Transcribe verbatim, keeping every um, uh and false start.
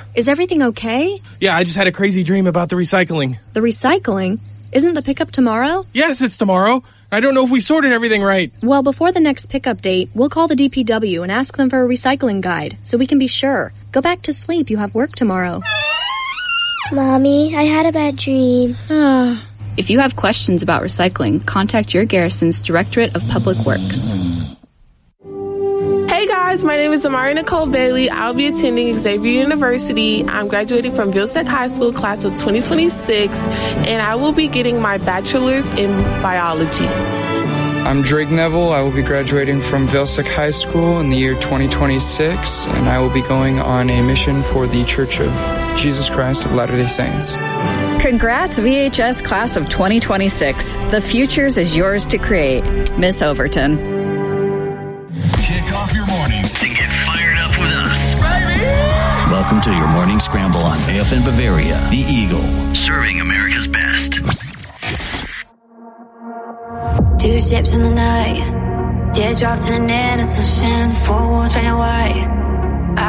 Is everything okay? Yeah, I just had a crazy dream about the recycling. The recycling? Isn't the pickup tomorrow? Yes, it's tomorrow. I don't know if we sorted everything right. Well, before the next pickup date, we'll call the D P W and ask them for a recycling guide so we can be sure. Go back to sleep. You have work tomorrow. Mommy, I had a bad dream. If you have questions about recycling, contact your Garrison's Directorate of Public Works. Hey guys, my name is Amari Nicole Bailey. I'll be attending Xavier University. I'm graduating from Vilsack High School class of twenty twenty-six, and I will be getting my bachelor's in biology. I'm Drake Neville. I will be graduating from Vilsack High School in the year twenty twenty-six, and I will be going on a mission for the Church of Jesus Christ of Latter-day Saints. Congrats, V H S class of twenty twenty-six. The futures is yours to create. Miss Overton. Kick off your mornings to get fired up with us. Baby! Welcome to your morning scramble on A F N Bavaria, the Eagle. Serving America's best. Two ships in the night, teardrops in an innocent ocean, four walls painted white.